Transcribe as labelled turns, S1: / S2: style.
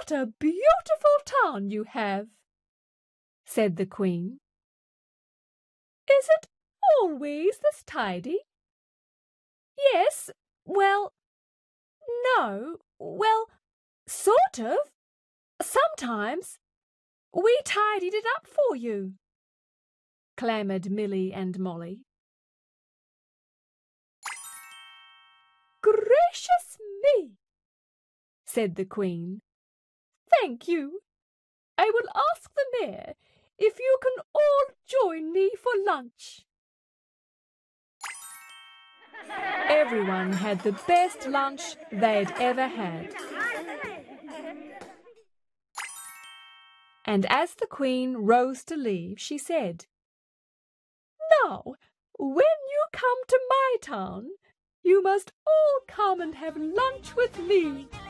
S1: "What a beautiful town you have," said the Queen. "Is it always this tidy?" "Yes, well, no, well, sort of. Sometimes we tidied it up for you," clamoured Milly and Molly. "Gracious me," said the Queen. "Thank you. I will ask the Mayor if you can all join me for lunch." Everyone had the best lunch they'd ever had. And as the Queen rose to leave, she said, "Now, when you come to my town, you must all come and have lunch with me."